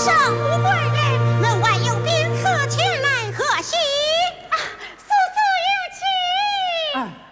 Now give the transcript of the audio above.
上无贵人，门外有宾客前来贺喜。 叔叔有请。